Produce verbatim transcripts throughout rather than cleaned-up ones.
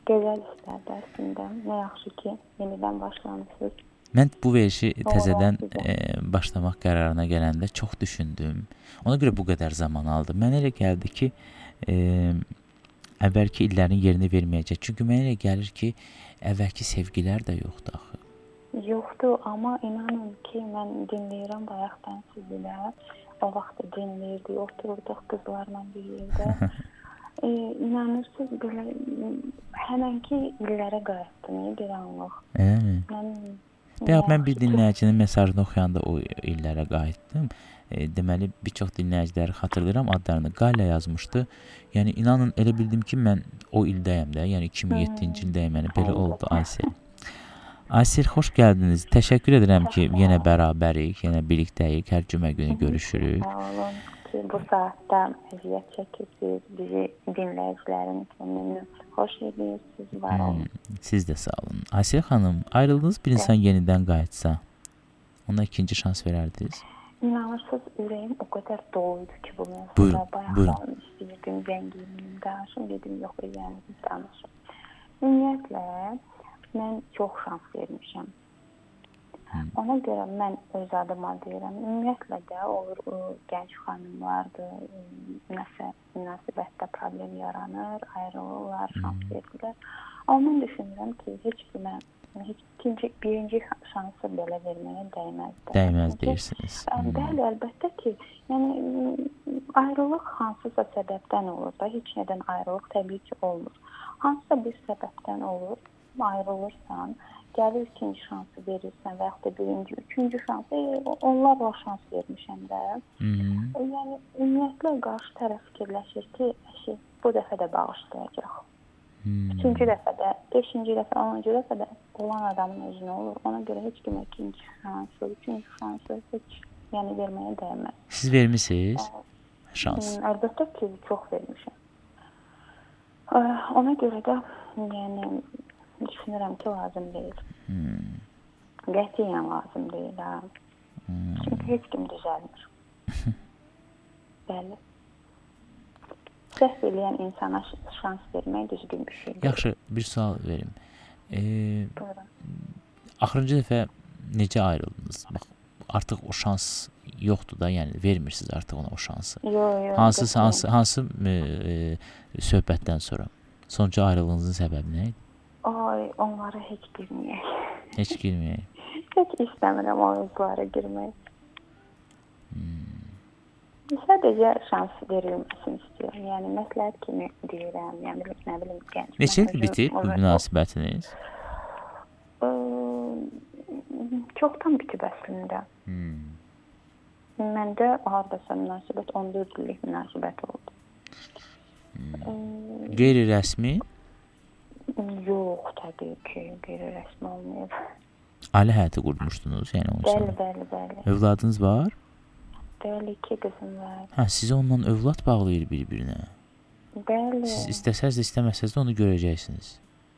Gözəl işlərdir əslində. Nə yaxşı ki, yenidən başlamısınız. Mən bu verişi təzədən Allah e, başlamaq qərarına gələndə çox düşündüm. Ona görə bu qədər zaman aldı. Mənə elə gəldi ki, e, əvvəlki illərin yerini verməyəcək. Çünki mənə elə gəlir ki, əvvəlki sevgilər də yoxdur axı. Yoxdur, amma inanın ki, mən dinləyirəm bayaqdan sizi də. O vaxt dinləyirdik, otururduq qızlarla bir yerdə. e, inanırsınız, belə həmənki illərə qayıtdım, bir anlıq. Eləmi? Mən, Bayaq mən bir dinləyicinin mesajını oxuyanda o illərə qayıtdım. E, deməli, bir çox dinləyiciləri xatırlayıram, adlarını Qalya yazmışdı. Yəni, inanın, elə bildim ki, mən o ildəyəm də, yəni iki min yeddinci ildəyəm, yəni belə oldu Aysel. Aysel, xoş gəldiniz. Təşəkkür edirəm ki, yenə bərabərik, yenə birlikdəyik, hər cümə günü görüşürük. Sağ olun ki, bu saatda əziyyət çəkirsiniz, bizi dinləyicilərin könlünü xoş edirsiniz, var olun. Hmm, siz də sağ olun. Aysel xanım, ayrıldığınız bir insan yenidən qayıtsa, ona ikinci şans verərdiniz? İnanırsınız, ürəyim o qədər doluydu ki, bu mövzuda. Buyurun, bayaqdan istəyirdim, zənginliyim, danışım, dedim, yox, özləriniz danışım. Ümumiyyətlə, mən çox şans vermişəm. Hmm. Ona görə mən öz adıma deyirəm, ümumiyyətlə də olur, gənc xanımlardır, nəsə münasibətdə problem yaranır, ayrılırlar, şans hmm. verirlər. Amma mən düşünürəm ki, heç kimə, heç ikinci, birinci şansı belə verməyə dəyməz. Dəyməz deyirsiniz. Hmm. Bəli, əlbəttə ki, yəni ayrılıq hansısa səbəbdən olur da, heç nədən ayrılıq təbii ki olmur. Hansısa bir səbəbdən olur, ayrılırsan, gəlir ikinci şansı verirsən və yaxud da birinci, üçüncü şansı, e, onlarla şans vermişəm də. Hmm. E, yəni, ümumiyyətlə qarşı tərəf fikirləşir ki, əşi, bu dəfə də bağışlayacaq. Hmm. Üçüncü dəfə də, beşinci dəfə, onuncu dəfə də olan adamın özünə olur. Ona görə heç kimə ikinci şansı, üçüncü şansı heç yəni verməyə dəyməz. Siz vermişsiniz şans? E, əlbəttə ki, çox vermişəm. E, ona görə də yəni düşünürəm ki, lazım deyil. Hmm. Qətiyyən lazım deyil. Ha. Hmm. Çünki heç kim düzəlmir. Bəli. Səhv eləyən insana şans vermək düzgün bir şey. Yaxşı, bir sual verim. E, axırıncı dəfə necə ayrıldınız? Bax, artıq o şans yoxdur da, yəni vermirsiniz artıq ona o şansı. Yox, yox. Hansı, hansı, hansı e, e, söhbətdən sonra? Sonucu ayrılığınızın səbəbi nə idi? Ay, onlara heç girməyək. Heç girməyək. Heç istəmirəm o mövzulara girmək. Hmm. Sadəcə şans verilməsini istəyirəm. Yəni, məsləhət kimi deyirəm. Yəni, nə bilim, gənc. Neçə il bitib bu münasibətiniz? Ə, çoxdan bitib əslində. Hmm. Məndə hardasa münasibət on dörd illik münasibət oldu. Hmm. Qeyri-rəsmi? Yox, təbii ki, qeyri-rəsmi olmayıb. Ailə həyatı qurmuşdunuz, yəni onun bəli, sonra? Bəli, bəli. Övladınız var? Bəli, iki qızım var. Hə, sizi ondan övlad bağlayır bir-birinə. Bəli. Siz istəsəz də, istəməsəz də onu görəcəksiniz.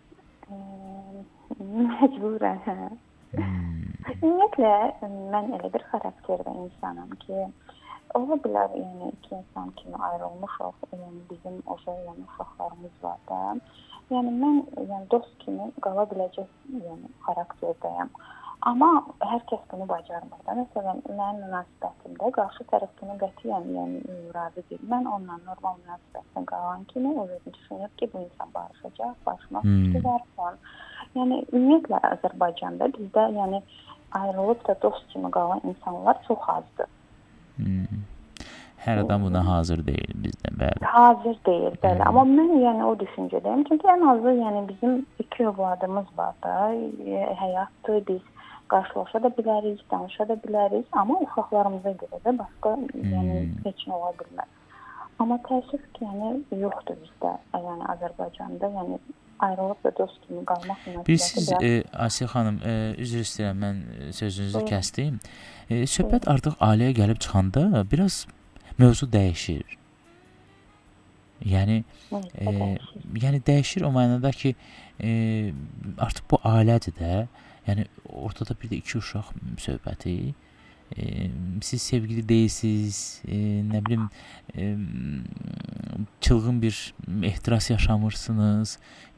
Məcburən, hə. Hmm. Ümumiyyətlə, mən elə bir xarakterdə insanam ki, ola bilər, yəni iki insan kimi ayrılmışıq, yəni bizim o olan uşaqlarımız var da. Yəni mən yəni dost kimi qala biləcək yəni xarakterdəyəm. Amma hər kəs bunu bacarmır da. Məsələn, mənim münasibətimdə qarşı tərəf bunu qətiyyən yəni razı deyil. Mən onunla normal münasibətdə qalan kimi o düşünür ki, bu insan barışacaq, barışmaq fikri var falan. Yəni ümumiyyətlə Azərbaycanda bizdə yəni ayrılıb da dost kimi qalan insanlar çox azdır. Hmm. Hər adam buna hazır deyil bizdə, bəli. Hazır deyil, bəli. Hmm. Amma mən yəni o düşüncədəyim. Çünki ən azı yəni bizim iki övladımız var da, həyatdır, biz qarşılaşa da bilərik, danışa da bilərik, amma uşaqlarımıza görə də başqa hmm. yəni heç nə ola bilməz. Amma təəssüf ki, yəni yoxdur bizdə, yəni Azərbaycanda, yəni ayrılıb da dost kimi qalmaq münasibəti. Bir siz, e, Asiyə xanım, e, üzr istəyirəm, mən sözünüzü Buyur. kəsdim. E, söhbət Buyur. artıq ailəyə gəlib çıxanda biraz mövzu dəyişir. Yəni, e, dəyişir. yəni dəyişir o mənada ki, e, artıq bu ailədir də, yəni ortada bir də iki uşaq söhbəti. E, siz sevgili deyilsiniz, e, nə bilim, e, çılğın bir ehtiras yaşamırsınız.